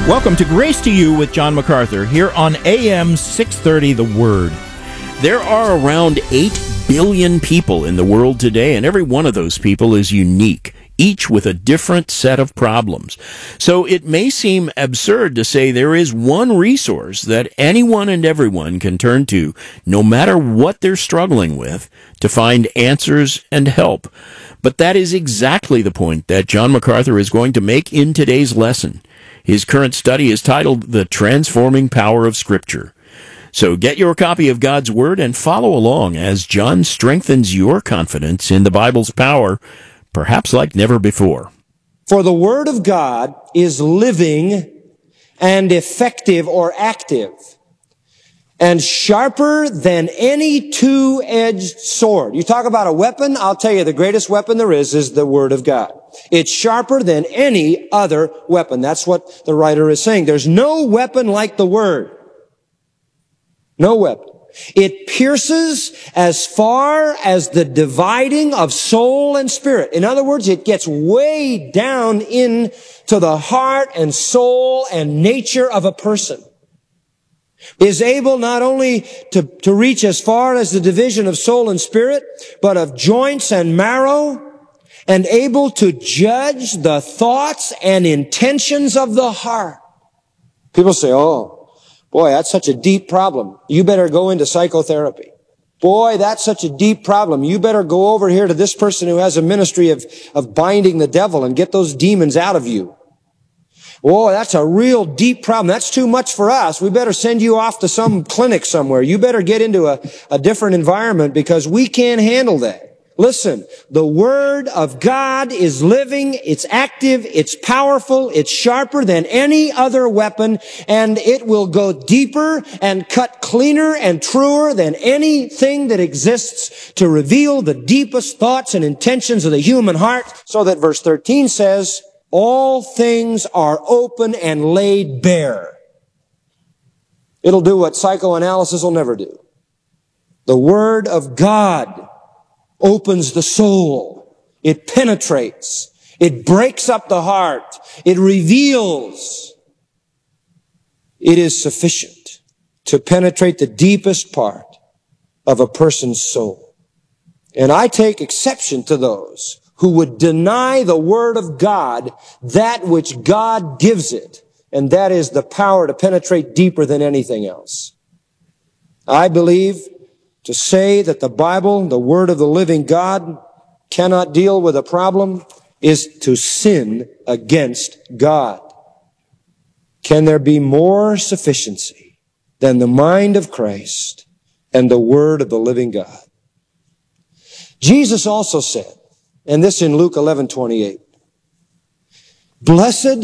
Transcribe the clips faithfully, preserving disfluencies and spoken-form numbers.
Welcome to Grace to You with John MacArthur here on A M six thirty The Word. There are around eight billion people in the world today, and every one of those people is unique, each with a different set of problems. So it may seem absurd to say there is one resource that anyone and everyone can turn to, no matter what they're struggling with, to find answers and help. But that is exactly the point that John MacArthur is going to make in today's lesson. His current study is titled The Transforming Power of Scripture. So get your copy of God's Word and follow along as John strengthens your confidence in the Bible's power, perhaps like never before. For the Word of God is living and effective or active, and sharper than any two-edged sword. You talk about a weapon, I'll tell you the greatest weapon there is is the Word of God. It's sharper than any other weapon. That's what the writer is saying. There's no weapon like the Word. No weapon. It pierces as far as the dividing of soul and spirit. In other words, it gets way down into the heart and soul and nature of a person. Is able not only to, to reach as far as the division of soul and spirit, but of joints and marrow, and able to judge the thoughts and intentions of the heart. People say, oh, boy, that's such a deep problem. You better go into psychotherapy. Boy, that's such a deep problem. You better go over here to this person who has a ministry of, of binding the devil and get those demons out of you. Oh, that's a real deep problem. That's too much for us. We better send you off to some clinic somewhere. You better get into a, a different environment because we can't handle that. Listen, the Word of God is living, it's active, it's powerful, it's sharper than any other weapon, and it will go deeper and cut cleaner and truer than anything that exists to reveal the deepest thoughts and intentions of the human heart, so that verse thirteen says, all things are open and laid bare. It'll do what psychoanalysis will never do. The Word of God opens the soul. It penetrates. It breaks up the heart. It reveals. It is sufficient to penetrate the deepest part of a person's soul. And I take exception to those who would deny the Word of God that which God gives it, and that is the power to penetrate deeper than anything else. I believe to say that the Bible, the Word of the living God, cannot deal with a problem is to sin against God. Can there be more sufficiency than the mind of Christ and the Word of the living God? Jesus also said, and this in Luke eleven twenty-eight, blessed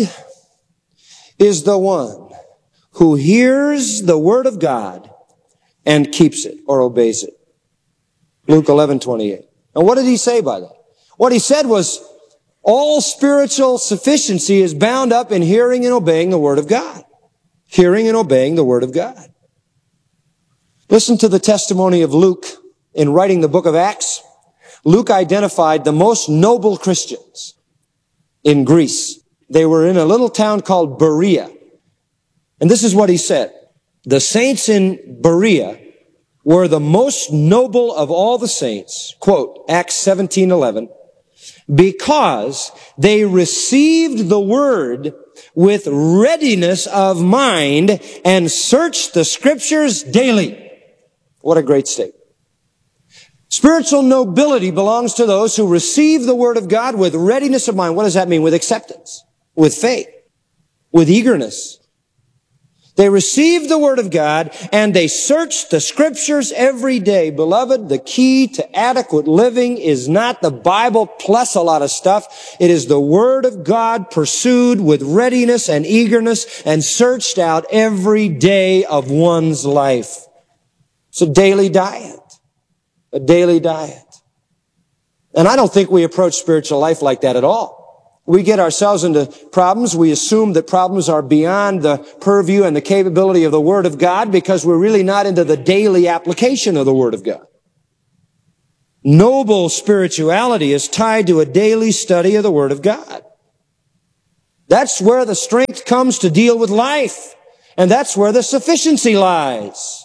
is the one who hears the Word of God and keeps it or obeys it. Luke eleven twenty-eight. And what did he say by that? What he said was, all spiritual sufficiency is bound up in hearing and obeying the Word of God. Hearing and obeying the Word of God. Listen to the testimony of Luke in writing the book of Acts. Luke identified the most noble Christians in Greece. They were in a little town called Berea. And this is what he said. The saints in Berea were the most noble of all the saints, quote, Acts seventeen eleven, because they received the Word with readiness of mind and searched the Scriptures daily. What a great statement. Spiritual nobility belongs to those who receive the Word of God with readiness of mind. What does that mean? With acceptance, with faith, with eagerness. They receive the Word of God and they search the Scriptures every day. Beloved, the key to adequate living is not the Bible plus a lot of stuff. It is the Word of God pursued with readiness and eagerness and searched out every day of one's life. It's a daily diet. A daily diet. And I don't think we approach spiritual life like that at all. We get ourselves into problems. We assume that problems are beyond the purview and the capability of the Word of God because we're really not into the daily application of the Word of God. Noble spirituality is tied to a daily study of the Word of God. That's where the strength comes to deal with life. And that's where the sufficiency lies.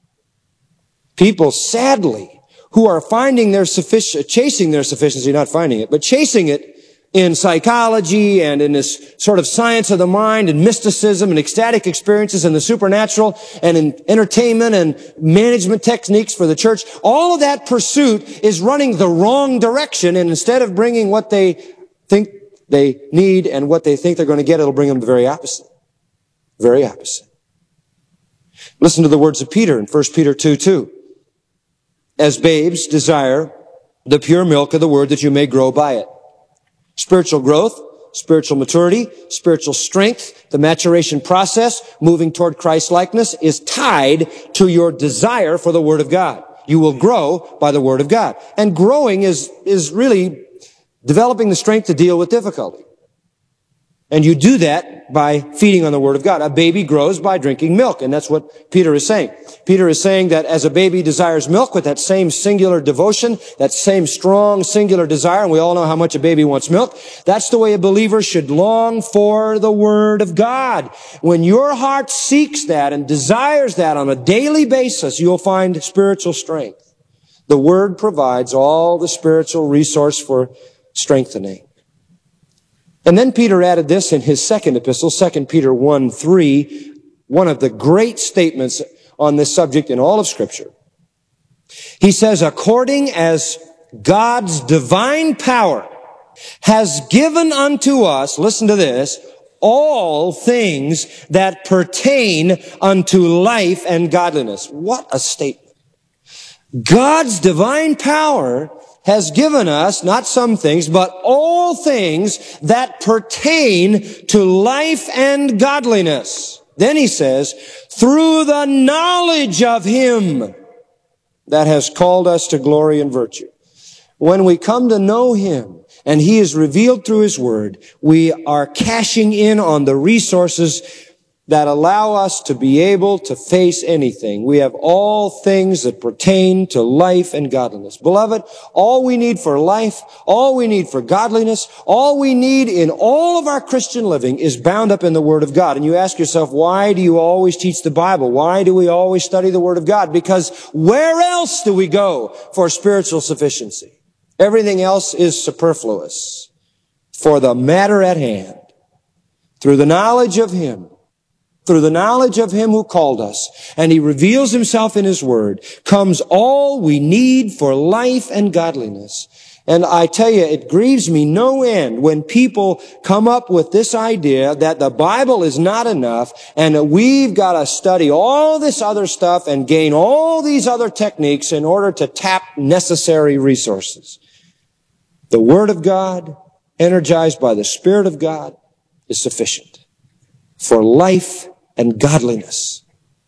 People, sadly, who are finding their suffic- chasing their sufficiency, not finding it, but chasing it in psychology and in this sort of science of the mind and mysticism and ecstatic experiences and the supernatural and in entertainment and management techniques for the church, all of that pursuit is running the wrong direction, and instead of bringing what they think they need and what they think they're going to get, it'll bring them the very opposite. Very opposite. Listen to the words of Peter in First Peter two two. As babes, desire the pure milk of the word that you may grow by it. Spiritual growth, spiritual maturity, spiritual strength, the maturation process, moving toward Christ-likeness, is tied to your desire for the Word of God. You will grow by the Word of God. And growing is, is really developing the strength to deal with difficulty. And you do that by feeding on the Word of God. A baby grows by drinking milk, and that's what Peter is saying. Peter is saying that as a baby desires milk with that same singular devotion, that same strong singular desire, and we all know how much a baby wants milk, that's the way a believer should long for the Word of God. When your heart seeks that and desires that on a daily basis, you'll find spiritual strength. The Word provides all the spiritual resource for strengthening. And then Peter added this in his second epistle, Second Peter one three, one of the great statements on this subject in all of Scripture. He says, according as God's divine power has given unto us, listen to this, all things that pertain unto life and godliness. What a statement. God's divine power has given us, not some things, but all things that pertain to life and godliness. Then he says, through the knowledge of Him that has called us to glory and virtue. When we come to know Him, and He is revealed through His Word, we are cashing in on the resources that allow us to be able to face anything. We have all things that pertain to life and godliness. Beloved, all we need for life, all we need for godliness, all we need in all of our Christian living is bound up in the Word of God. And you ask yourself, why do you always teach the Bible? Why do we always study the Word of God? Because where else do we go for spiritual sufficiency? Everything else is superfluous for the matter at hand. Through the knowledge of Him, through the knowledge of Him who called us, and He reveals Himself in His Word, comes all we need for life and godliness. And I tell you, it grieves me no end when people come up with this idea that the Bible is not enough and that we've got to study all this other stuff and gain all these other techniques in order to tap necessary resources. The Word of God, energized by the Spirit of God, is sufficient for life and godliness.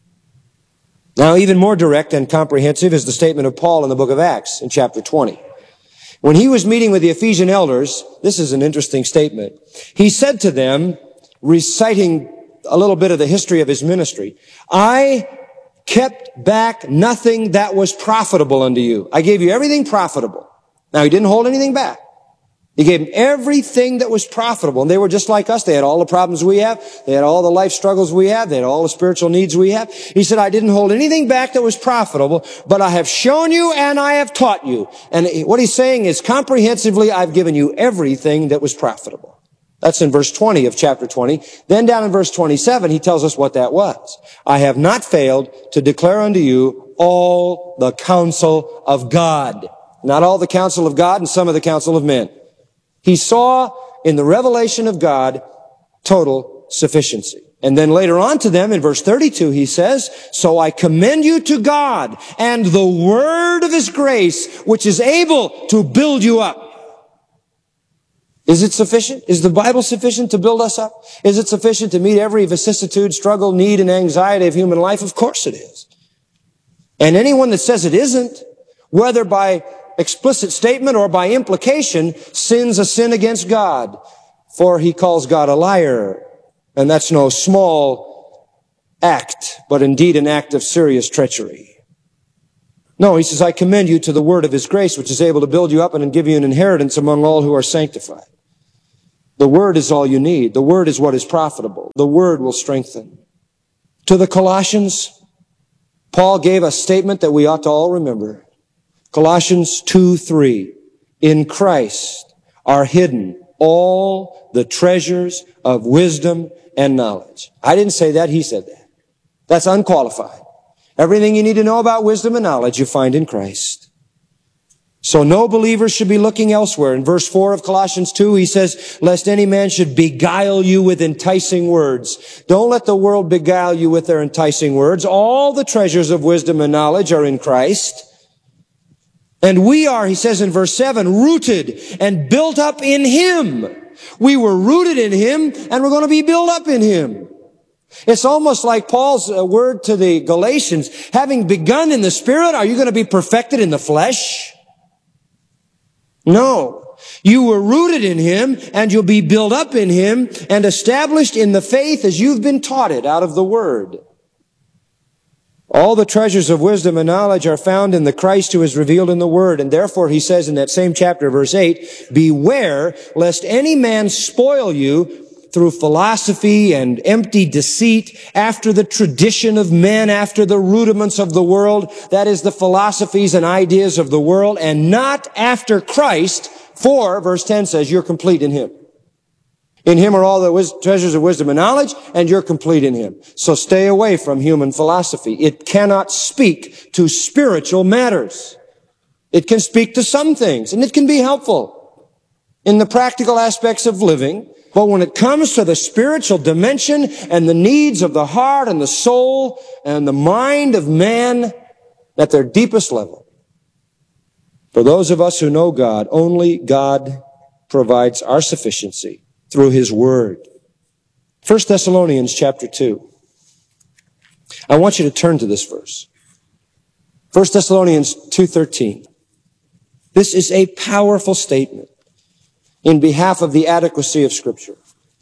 Now, even more direct and comprehensive is the statement of Paul in the book of Acts in chapter twenty. When he was meeting with the Ephesian elders, this is an interesting statement. He said to them, reciting a little bit of the history of his ministry, I kept back nothing that was profitable unto you. I gave you everything profitable. Now, he didn't hold anything back. He gave them everything that was profitable. And they were just like us. They had all the problems we have. They had all the life struggles we have. They had all the spiritual needs we have. He said, I didn't hold anything back that was profitable, but I have shown you and I have taught you. And what he's saying is, comprehensively, I've given you everything that was profitable. That's in verse twenty of chapter twenty. Then down in verse twenty-seven, he tells us what that was. I have not failed to declare unto you all the counsel of God. Not all the counsel of God and some of the counsel of men. He saw in the revelation of God total sufficiency. And then later on to them in verse thirty-two, he says, so I commend you to God and the word of His grace, which is able to build you up. Is it sufficient? Is the Bible sufficient to build us up? Is it sufficient to meet every vicissitude, struggle, need, and anxiety of human life? Of course it is. And anyone that says it isn't, whether by explicit statement or by implication, sins a sin against God, for he calls God a liar. And that's no small act, but indeed an act of serious treachery. No, he says, I commend you to the word of His grace, which is able to build you up and give you an inheritance among all who are sanctified. The Word is all you need. The Word is what is profitable. The Word will strengthen. To the Colossians, Paul gave a statement that we ought to all remember. Colossians two three. In Christ are hidden all the treasures of wisdom and knowledge. I didn't say that, he said that. That's unqualified. Everything you need to know about wisdom and knowledge you find in Christ. So no believer should be looking elsewhere. In verse four of Colossians two, he says, lest any man should beguile you with enticing words. Don't let the world beguile you with their enticing words. All the treasures of wisdom and knowledge are in Christ. And we are, he says in verse seven, rooted and built up in Him. We were rooted in Him, and we're going to be built up in Him. It's almost like Paul's word to the Galatians, having begun in the Spirit, are you going to be perfected in the flesh? No. You were rooted in Him, and you'll be built up in Him, and established in the faith as you've been taught it out of the Word. All the treasures of wisdom and knowledge are found in the Christ who is revealed in the Word. And therefore, he says in that same chapter, verse eight, beware lest any man spoil you through philosophy and empty deceit, after the tradition of men, after the rudiments of the world, that is the philosophies and ideas of the world, and not after Christ, for, verse ten says, you're complete in Him. In Him are all the wis- treasures of wisdom and knowledge, and you're complete in Him. So stay away from human philosophy. It cannot speak to spiritual matters. It can speak to some things, and it can be helpful in the practical aspects of living. But when it comes to the spiritual dimension and the needs of the heart and the soul and the mind of man at their deepest level, for those of us who know God, only God provides our sufficiency through His Word. First Thessalonians chapter two. I want you to turn to this verse. First Thessalonians two thirteen. This is a powerful statement in behalf of the adequacy of Scripture.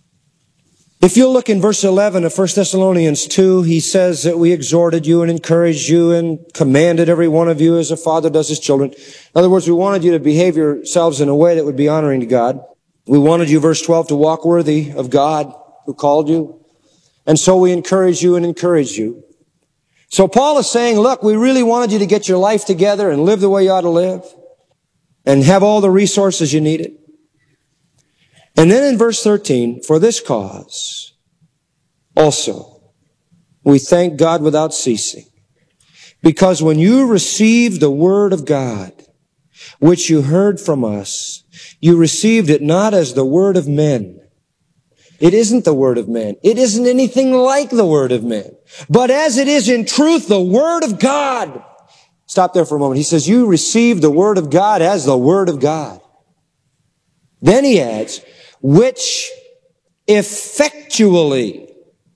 If you'll look in verse eleven of First Thessalonians two, he says that we exhorted you and encouraged you and commanded every one of you as a father does his children. In other words, we wanted you to behave yourselves in a way that would be honoring to God. We wanted you, verse twelve, to walk worthy of God who called you. And so we encourage you and encourage you. So Paul is saying, look, we really wanted you to get your life together and live the way you ought to live and have all the resources you needed. And then in verse thirteen, for this cause also we thank God without ceasing, because when you received the word of God, which you heard from us, you received it not as the word of men. It isn't the word of men. It isn't anything like the word of men. But as it is in truth, the word of God. Stop there for a moment. He says, you received the word of God as the word of God. Then he adds, which effectually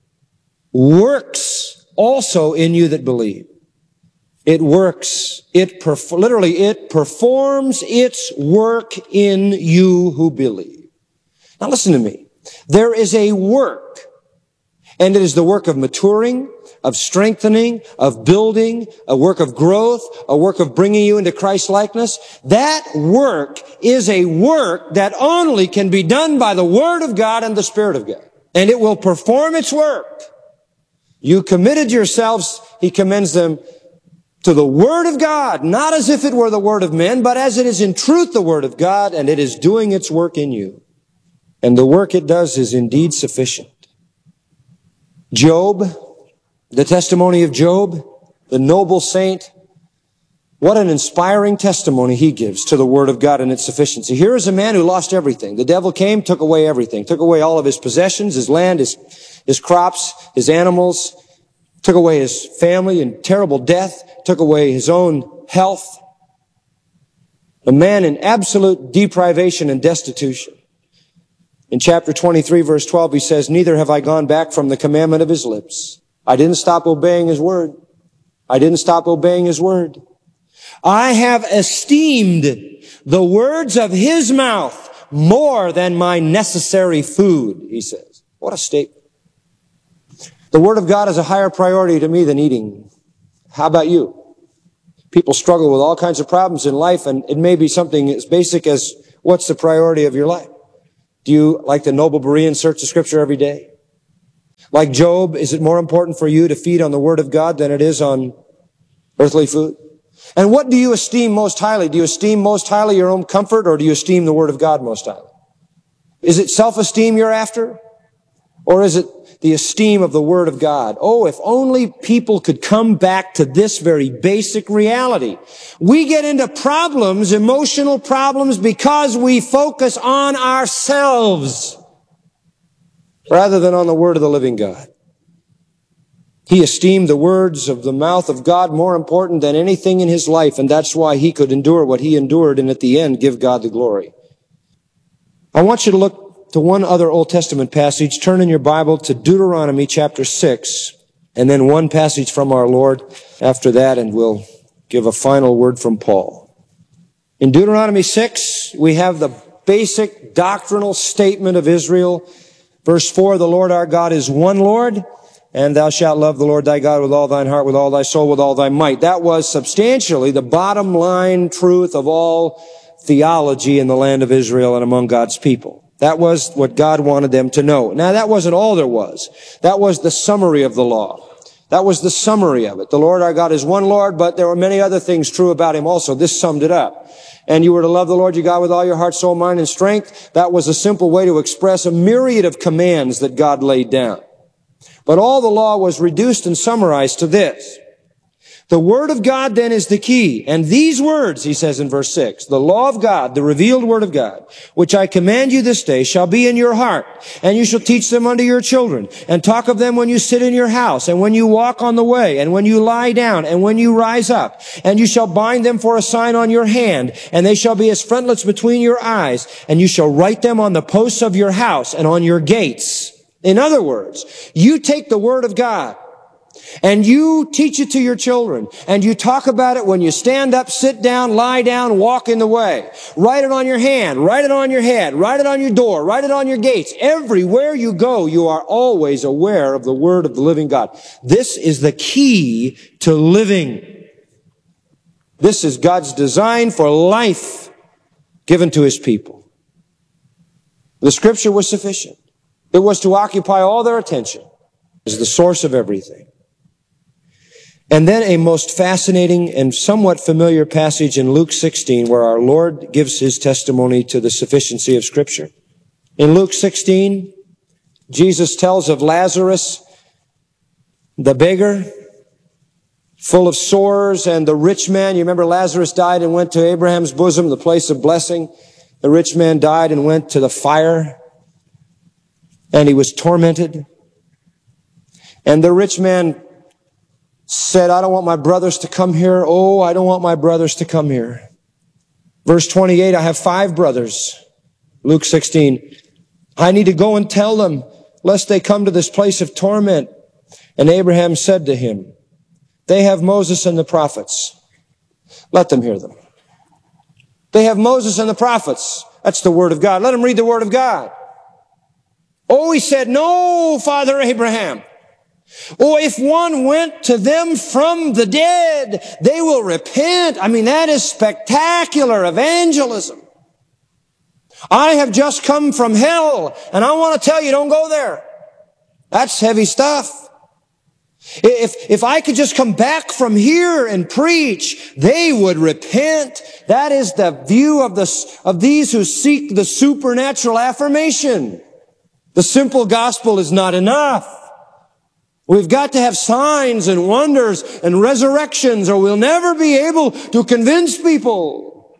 works also in you that believe. It works. It perf- literally, it performs its work in you who believe. Now listen to me. There is a work, and it is the work of maturing, of strengthening, of building, a work of growth, a work of bringing you into Christ-likeness. That work is a work that only can be done by the Word of God and the Spirit of God. And it will perform its work. You committed yourselves, he commends them, to the Word of God, not as if it were the Word of men, but as it is in truth the Word of God, and it is doing its work in you. And the work it does is indeed sufficient. Job, the testimony of Job, the noble saint, what an inspiring testimony he gives to the Word of God and its sufficiency. Here is a man who lost everything. The devil came, took away everything, took away all of his possessions, his land, his, his crops, his animals, took away his family in terrible death, took away his own health. A man in absolute deprivation and destitution. In chapter twenty-three, verse twelve, he says, neither have I gone back from the commandment of his lips. I didn't stop obeying his word. I didn't stop obeying his word. I have esteemed the words of his mouth more than my necessary food, he says. What a statement. The Word of God is a higher priority to me than eating. How about you? People struggle with all kinds of problems in life, and it may be something as basic as what's the priority of your life? Do you, like the noble Berean, search the Scripture every day? Like Job, is it more important for you to feed on the Word of God than it is on earthly food? And what do you esteem most highly? Do you esteem most highly your own comfort, or do you esteem the Word of God most highly? Is it self-esteem you're after? Or is it the esteem of the Word of God? Oh, if only people could come back to this very basic reality. We get into problems, emotional problems, because we focus on ourselves rather than on the Word of the living God. He esteemed the words of the mouth of God more important than anything in his life, and that's why he could endure what he endured and at the end give God the glory. I want you to look to one other Old Testament passage. Turn in your Bible to Deuteronomy chapter six, and then one passage from our Lord after that, and we'll give a final word from Paul. In Deuteronomy six, we have the basic doctrinal statement of Israel. Verse four, the Lord our God is one Lord, and thou shalt love the Lord thy God with all thine heart, with all thy soul, with all thy might. That was substantially the bottom line truth of all theology in the land of Israel and among God's people. That was what God wanted them to know. Now, that wasn't all there was. That was the summary of the law. That was the summary of it. The Lord our God is one Lord, but there were many other things true about him also. This summed it up. And you were to love the Lord your God with all your heart, soul, mind, and strength. That was a simple way to express a myriad of commands that God laid down. But all the law was reduced and summarized to this. The Word of God then is the key. And these words, he says in verse six, the law of God, the revealed Word of God, which I command you this day, shall be in your heart, and you shall teach them unto your children, and talk of them when you sit in your house, and when you walk on the way, and when you lie down, and when you rise up. And you shall bind them for a sign on your hand, and they shall be as frontlets between your eyes, and you shall write them on the posts of your house and on your gates. In other words, you take the Word of God, and you teach it to your children, and you talk about it when you stand up, sit down, lie down, walk in the way. Write it on your hand, write it on your head, write it on your door, write it on your gates. Everywhere you go, you are always aware of the Word of the living God. This is the key to living. This is God's design for life given to his people. The Scripture was sufficient. It was to occupy all their attention as the source of everything. And then a most fascinating and somewhat familiar passage in Luke sixteen, where our Lord gives his testimony to the sufficiency of Scripture. In Luke sixteen, Jesus tells of Lazarus, the beggar, full of sores, and the rich man. You remember Lazarus died and went to Abraham's bosom, the place of blessing. The rich man died and went to the fire, and he was tormented. And the rich man said, I don't want my brothers to come here. Oh, I don't want my brothers to come here. Verse twenty-eight, I have five brothers. Luke sixteen, I need to go and tell them, lest they come to this place of torment. And Abraham said to him, they have Moses and the prophets. Let them hear them. They have Moses and the prophets. That's the Word of God. Let them read the Word of God. Oh, he said, no, Father Abraham. Oh, if one went to them from the dead, they will repent. I mean, that is spectacular evangelism. I have just come from hell, and I want to tell you, don't go there. That's heavy stuff. If, if I could just come back from here and preach, they would repent. That is the view of the, of these who seek the supernatural affirmation. The simple gospel is not enough. We've got to have signs and wonders and resurrections, or we'll never be able to convince people.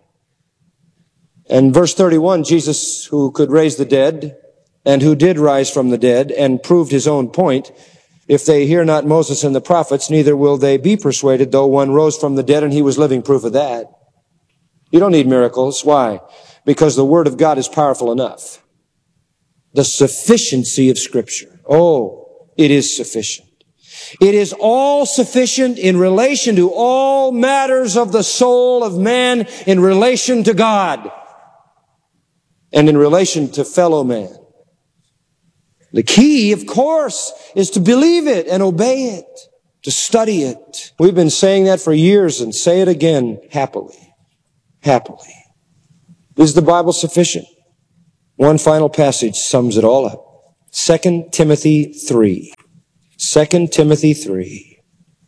And verse thirty-one, Jesus, who could raise the dead, and who did rise from the dead, and proved his own point, if they hear not Moses and the prophets, neither will they be persuaded, though one rose from the dead, and he was living proof of that. You don't need miracles. Why? Because the Word of God is powerful enough. The sufficiency of Scripture. Oh, it is sufficient. It is all sufficient in relation to all matters of the soul of man, in relation to God, and in relation to fellow man. The key, of course, is to believe it and obey it, to study it. We've been saying that for years, and say it again happily. Happily. Is the Bible sufficient? One final passage sums it all up. Second Timothy three. Second Timothy three.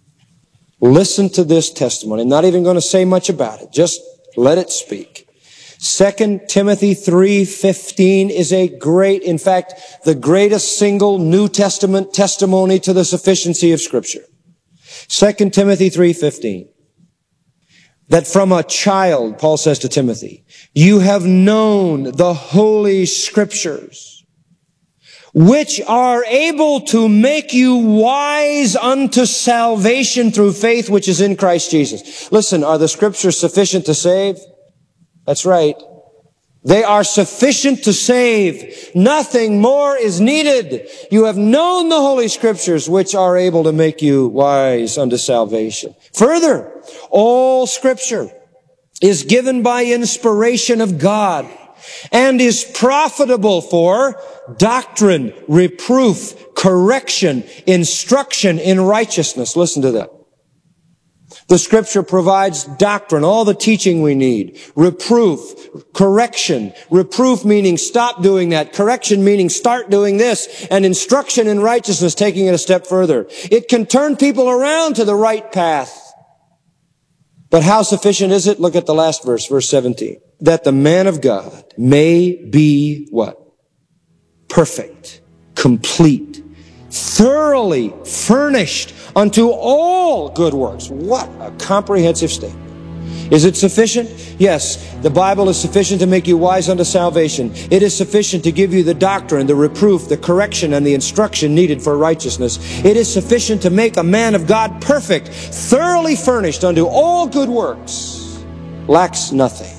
Listen to this testimony. I'm not even going to say much about it. Just let it speak. Second Timothy three fifteen is a great, in fact, the greatest single New Testament testimony to the sufficiency of Scripture. Second Timothy three fifteen. That from a child, Paul says to Timothy, you have known the Holy Scriptures, which are able to make you wise unto salvation through faith which is in Christ Jesus. Listen, are the Scriptures sufficient to save? That's right. They are sufficient to save. Nothing more is needed. You have known the Holy Scriptures, which are able to make you wise unto salvation. Further, all Scripture is given by inspiration of God and is profitable for doctrine, reproof, correction, instruction in righteousness. Listen to that. The Scripture provides doctrine, all the teaching we need. Reproof, correction. Reproof meaning stop doing that. Correction meaning start doing this. And instruction in righteousness, taking it a step further. It can turn people around to the right path. But how sufficient is it? Look at the last verse, verse seventeen. That the man of God may be what? Perfect, complete, thoroughly furnished unto all good works. What a comprehensive statement. Is it sufficient? Yes, the Bible is sufficient to make you wise unto salvation. It is sufficient to give you the doctrine, the reproof, the correction, and the instruction needed for righteousness. It is sufficient to make a man of God perfect, thoroughly furnished unto all good works, lacks nothing.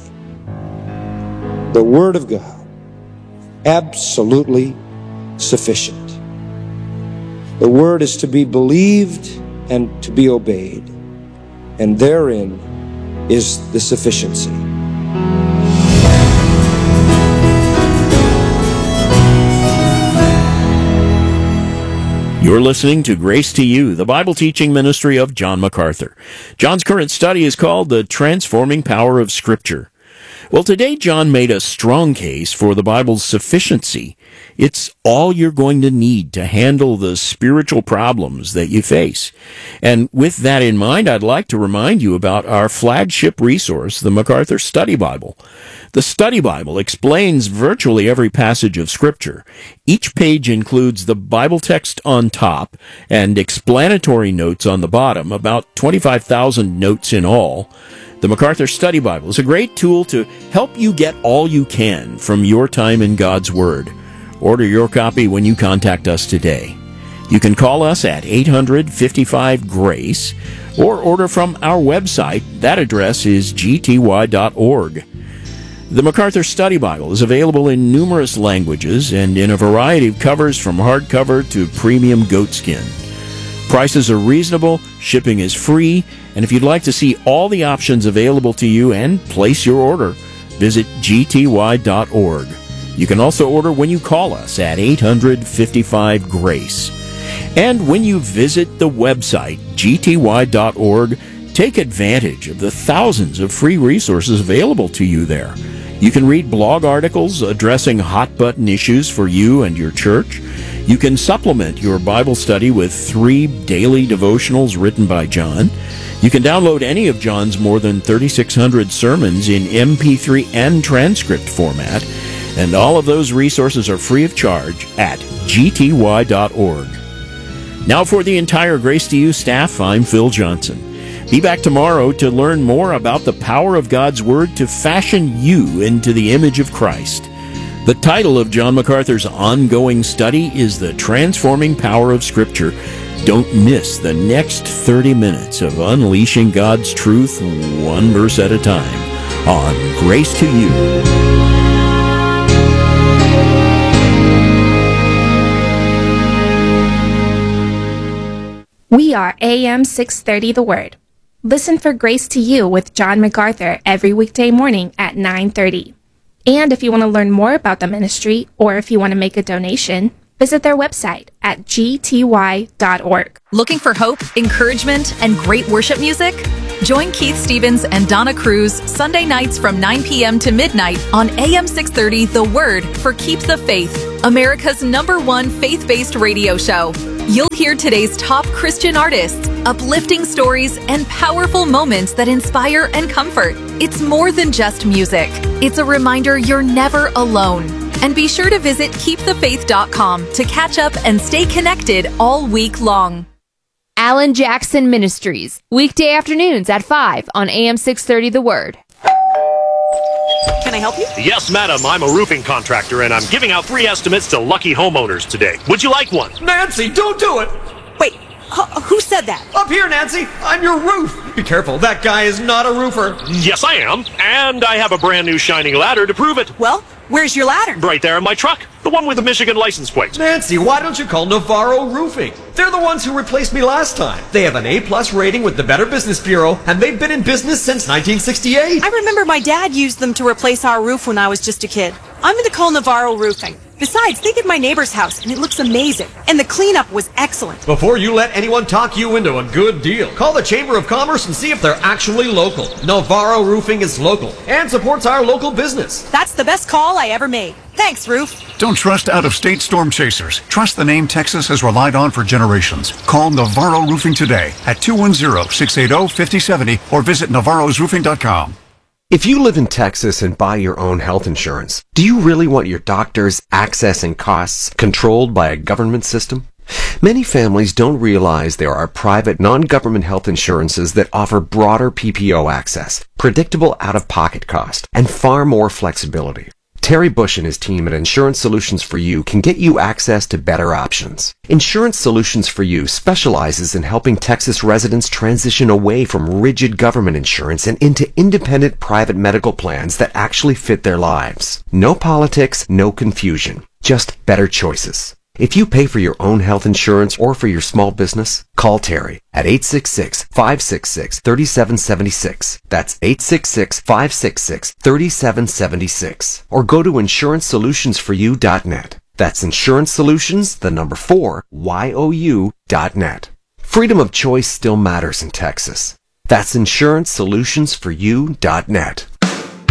The Word of God, absolutely sufficient. The Word is to be believed and to be obeyed. And therein is the sufficiency. You're listening to Grace to You, the Bible teaching ministry of John MacArthur. John's current study is called The Transforming Power of Scripture. Well, today John made a strong case for the Bible's sufficiency. It's all you're going to need to handle the spiritual problems that you face. And with that in mind, I'd like to remind you about our flagship resource, the MacArthur Study Bible. The Study Bible explains virtually every passage of Scripture. Each page includes the Bible text on top and explanatory notes on the bottom, about twenty-five thousand notes in all. The MacArthur Study Bible is a great tool to help you get all you can from your time in God's Word. Order your copy when you contact us today. You can call us at eight hundred, fifty-five, GRACE or order from our website. That address is g t y dot org. The MacArthur Study Bible is available in numerous languages and in a variety of covers from hardcover to premium goatskin. Prices are reasonable, shipping is free, and if you'd like to see all the options available to you and place your order, visit g t y dot org. You can also order when you call us at eight hundred, fifty-five, GRACE. And when you visit the website, g t y dot org, take advantage of the thousands of free resources available to you there. You can read blog articles addressing hot-button issues for you and your church. You can supplement your Bible study with three daily devotionals written by John. You can download any of John's more than thirty-six hundred sermons in M P three and transcript format. And all of those resources are free of charge at g t y dot org. Now for the entire Grace to You staff, I'm Phil Johnson. Be back tomorrow to learn more about the power of God's Word to fashion you into the image of Christ. The title of John MacArthur's ongoing study is The Transforming Power of Scripture. Don't miss the next thirty minutes of unleashing God's truth one verse at a time on Grace to You. We are A M six thirty The Word. Listen for Grace to You with John MacArthur every weekday morning at nine thirty. And if you want to learn more about the ministry, or if you want to make a donation, visit their website at g t y dot org. Looking for hope, encouragement, and great worship music? Join Keith Stevens and Donna Cruz Sunday nights from nine p.m. to midnight on A M six thirty The Word for Keep the Faith, America's number one faith-based radio show. You'll hear today's top Christian artists, uplifting stories, and powerful moments that inspire and comfort. It's more than just music. It's a reminder you're never alone. And be sure to visit keep the faith dot com to catch up and stay connected all week long. Alan Jackson Ministries, weekday afternoons at five on A M six thirty The Word. Can I help you? Yes, madam. I'm a roofing contractor, and I'm giving out free estimates to lucky homeowners today. Would you like one? Nancy, don't do it! Wait, uh, who said that? Up here, Nancy! I'm your roof! Be careful, that guy is not a roofer. Yes, I am. And I have a brand new shining ladder to prove it. Well, where's your ladder? Right there in my truck. The one with the Michigan license plate. Nancy, why don't you call Navarro Roofing? They're the ones who replaced me last time. They have an A-plus rating with the Better Business Bureau, and they've been in business since nineteen sixty-eight. I remember my dad used them to replace our roof when I was just a kid. I'm going to call Navarro Roofing. Besides, they did my neighbor's house, and it looks amazing. And the cleanup was excellent. Before you let anyone talk you into a good deal, call the Chamber of Commerce and see if they're actually local. Navarro Roofing is local and supports our local business. That's the best call I ever made. Thanks, Roof. Don't trust out-of-state storm chasers. Trust the name Texas has relied on for generations. Call Navarro Roofing today at two one zero, six eight zero, five zero seven zero or visit navarros roofing dot com. If you live in Texas and buy your own health insurance, do you really want your doctors' access and costs controlled by a government system? Many families don't realize there are private, non-government health insurances that offer broader P P O access, predictable out-of-pocket cost, and far more flexibility. Terry Bush and his team at Insurance Solutions for You can get you access to better options. Insurance Solutions for You specializes in helping Texas residents transition away from rigid government insurance and into independent private medical plans that actually fit their lives. No politics, no confusion, just better choices. If you pay for your own health insurance or for your small business, call Terry at eight six six, five six six, three seven seven six. That's eight six six, five six six, three seven seven six. Or go to insurance solutions for you dot net. That's Insurance Solutions, the number four, Y O U dot net. Freedom of choice still matters in Texas. That's insurance solutions for you dot net.